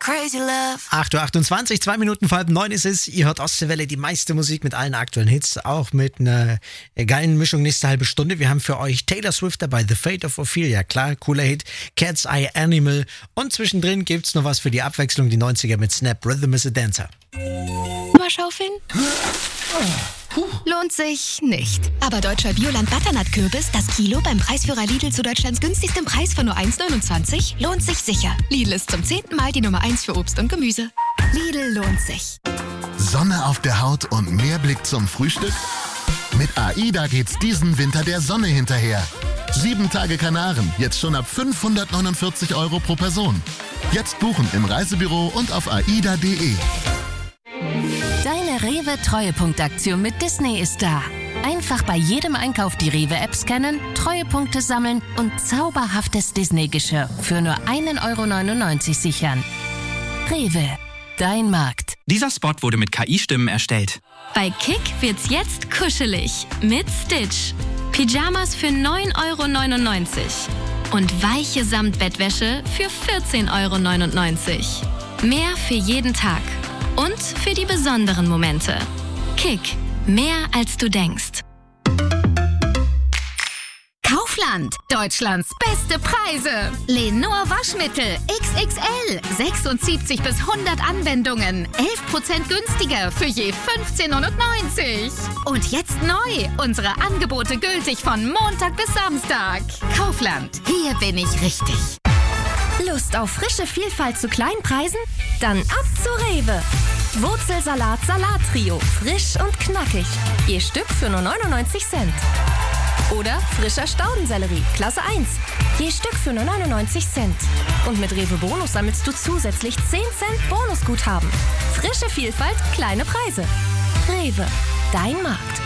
crazy love. 8.28 Uhr, 2 Minuten vor 8:30 ist es. Ihr hört Ostseewelle, die meiste Musik mit allen aktuellen Hits, auch mit einer geilen Mischung nächste halbe Stunde. Wir haben für euch Taylor Swift dabei, The Fate of Ophelia, klar, cooler Hit, Cat's Eye Animal und zwischendrin gibt's noch was für die Abwechslung, die 90er mit Snap, Rhythm is a Dancer. Mal schaufeln? Lohnt sich nicht. Aber deutscher Bioland-Butternut-Kürbis, das Kilo beim Preisführer Lidl zu Deutschlands günstigstem Preis von nur 1,29, lohnt sich sicher. Lidl ist zum 10. Mal die Nummer 1 für Obst und Gemüse. Lidl lohnt sich. Sonne auf der Haut und mehr Blick zum Frühstück? Mit AIDA geht's diesen Winter der Sonne hinterher. 7 Tage Kanaren, jetzt schon ab 549 € pro Person. Jetzt buchen im Reisebüro und auf aida.de. Deine Rewe-Treuepunktaktion mit Disney ist da. Einfach bei jedem Einkauf die Rewe-App scannen, Treuepunkte sammeln und zauberhaftes Disney-Geschirr für nur 1,99 € sichern. Rewe, dein Markt. Dieser Spot wurde mit KI-Stimmen erstellt. Bei Kick wird's jetzt kuschelig mit Stitch. Pyjamas für 9,99 € und weiche Samtbettwäsche für 14,99 €. Mehr für jeden Tag. Und für die besonderen Momente. Kick. Mehr als du denkst. Kaufland. Deutschlands beste Preise. Lenor Waschmittel XXL. 76 bis 100 Anwendungen. 11% günstiger für je 15,99 €. Und jetzt neu. Unsere Angebote gültig von Montag bis Samstag. Kaufland. Hier bin ich richtig. Lust auf frische Vielfalt zu kleinen Preisen? Dann ab zu Rewe. Wurzelsalat Salattrio. Frisch und knackig. Je Stück für nur 99 Cent. Oder frischer Staudensellerie. Klasse 1. Je Stück für nur 99 Cent. Und mit Rewe Bonus sammelst du zusätzlich 10 Cent Bonusguthaben. Frische Vielfalt, kleine Preise. Rewe. Dein Markt.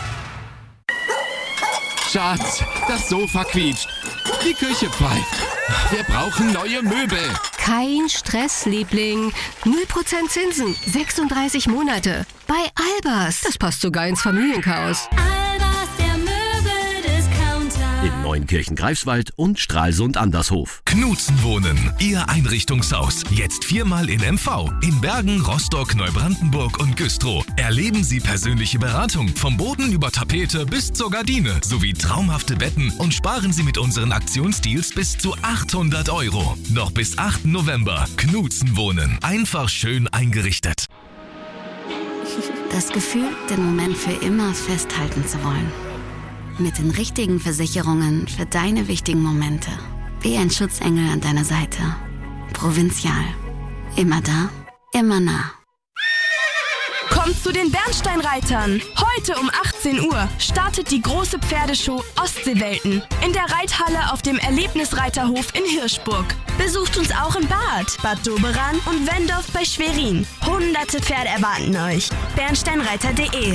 Schatz, das Sofa quietscht. Die Küche pfeift. Wir brauchen neue Möbel. Kein Stress, Liebling. 0% Zinsen, 36 Monate. Bei Albers. Das passt sogar ins Familienchaos. Albers, der Möbeldiscounter. In Neunkirchen-Greifswald und Stralsund-Andershof. Knutzen Wohnen, Ihr Einrichtungshaus. Jetzt 4-mal in MV. In Bergen, Rostock, Neubrandenburg und Güstrow. Erleben Sie persönliche Beratung vom Boden über Tapete bis zur Gardine sowie traumhafte Betten und sparen Sie mit unseren Aktionsdeals bis zu 800 €. Noch bis 8. November. Knutzen Wohnen. Einfach schön eingerichtet. Das Gefühl, den Moment für immer festhalten zu wollen. Mit den richtigen Versicherungen für deine wichtigen Momente. Wie ein Schutzengel an deiner Seite. Provinzial. Immer da, immer nah. Kommt zu den Bernsteinreitern. Heute um 18 Uhr startet die große Pferdeshow Ostseewelten in der Reithalle auf dem Erlebnisreiterhof in Hirschburg. Besucht uns auch im Bad Doberan und Wendorf bei Schwerin. Hunderte Pferde erwarten euch. Bernsteinreiter.de.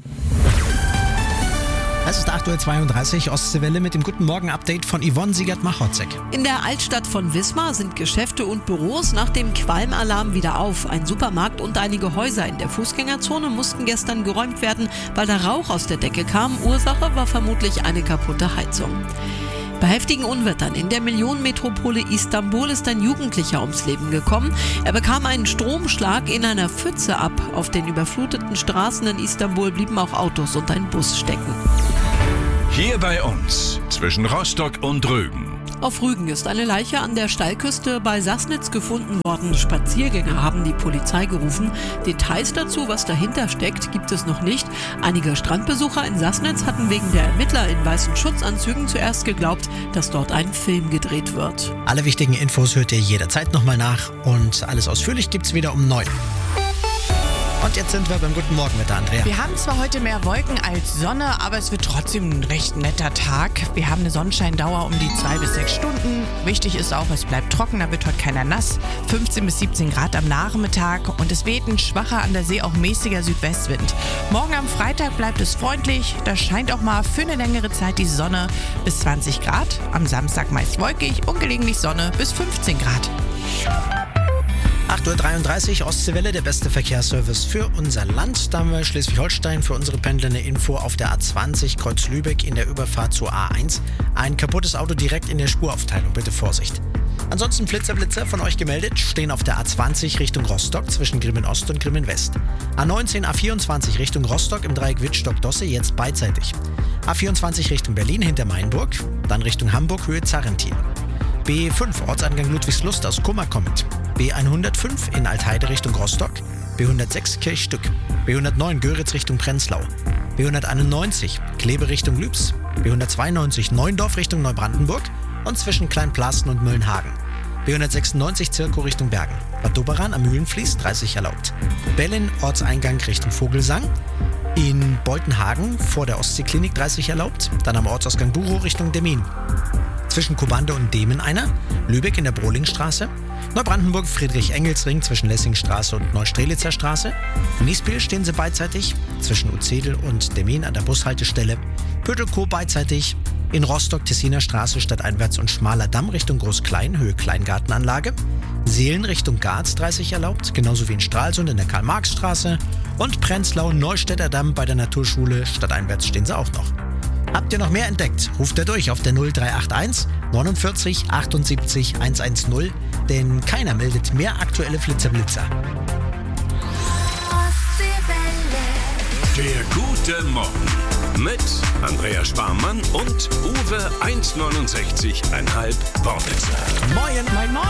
Es ist 8.32 Uhr, Ostseewelle mit dem Guten Morgen-Update von Yvonne Siegert-Machotzek. In der Altstadt von Wismar sind Geschäfte und Büros nach dem Qualmalarm wieder auf. Ein Supermarkt und einige Häuser in der Fußgängerzone mussten gestern geräumt werden, weil der Rauch aus der Decke kam. Ursache war vermutlich eine kaputte Heizung. Bei heftigen Unwettern in der Millionenmetropole Istanbul ist ein Jugendlicher ums Leben gekommen. Er bekam einen Stromschlag in einer Pfütze ab. Auf den überfluteten Straßen in Istanbul blieben auch Autos und ein Bus stecken. Hier bei uns, zwischen Rostock und Rügen. Auf Rügen ist eine Leiche an der Steilküste bei Sassnitz gefunden worden. Spaziergänger haben die Polizei gerufen. Details dazu, was dahinter steckt, gibt es noch nicht. Einige Strandbesucher in Sassnitz hatten wegen der Ermittler in weißen Schutzanzügen zuerst geglaubt, dass dort ein Film gedreht wird. Alle wichtigen Infos hört ihr jederzeit nochmal nach und alles ausführlich gibt's wieder um 9. Und jetzt sind wir beim Guten Morgen mit der Andrea. Wir haben zwar heute mehr Wolken als Sonne, aber es wird trotzdem ein recht netter Tag. Wir haben eine Sonnenscheindauer um die 2 bis 6 Stunden. Wichtig ist auch, es bleibt trocken, da wird heute keiner nass. 15 bis 17 Grad am Nachmittag und es weht ein schwacher, an der See auch mäßiger Südwestwind. Morgen am Freitag bleibt es freundlich. Da scheint auch mal für eine längere Zeit die Sonne bis 20 Grad. Am Samstag meist wolkig und gelegentlich Sonne bis 15 Grad. 8.33 Uhr, Ostseewelle, der beste Verkehrsservice für unser Land. Da haben wir Schleswig-Holstein für unsere Pendler eine Info auf der A20 Kreuz Lübeck in der Überfahrt zur A1. Ein kaputtes Auto direkt in der Spuraufteilung, bitte Vorsicht. Ansonsten Flitzer von euch gemeldet, stehen auf der A20 Richtung Rostock zwischen Grimmen Ost und Grimmen West. A19, A24 Richtung Rostock im Dreieck Wittstock-Dosse jetzt beidseitig. A24 Richtung Berlin hinter Mainburg, dann Richtung Hamburg Höhe Zarrentin. B5 Ortseingang Ludwigslust aus Kummer kommend. B105 in Altheide Richtung Rostock. B106 Kirchstück. B109 Göritz Richtung Prenzlau. B191 Kleve Richtung Lübs. B192 Neuendorf Richtung Neubrandenburg und zwischen Kleinplasten und Müllenhagen. B196 Zirko Richtung Bergen. Bad Doberan am Mühlenfließ 30 erlaubt. Bellin Ortseingang Richtung Vogelsang. In Beutenhagen vor der Ostseeklinik 30 erlaubt. Dann am Ortsausgang Buchow Richtung Demmin. Zwischen Kobande und Demen einer. Lübeck in der Brohlingstraße. Neubrandenburg Friedrich-Engels-Ring zwischen Lessingstraße und Neustrelitzer Straße. In Niesbiel stehen sie beidseitig zwischen Uzedel und Demmin an der Bushaltestelle. Pödelkow beidseitig. In Rostock Tessiner Straße stadteinwärts und Schmaler Damm Richtung Groß-Klein, Höhe Kleingartenanlage. Seelen Richtung Garz 30 erlaubt, genauso wie in Stralsund in der Karl-Marx-Straße. Und Prenzlau Neustädter Damm bei der Naturschule stadteinwärts stehen sie auch noch. Habt ihr noch mehr entdeckt? Ruft ihr durch auf der 0381 49 78 110, denn keiner meldet mehr aktuelle Flitzer-Blitzer. Der gute Morgen mit Andrea Sparmann und Uwe 1,69,5 Wortwitzer. Moin, mein Moin!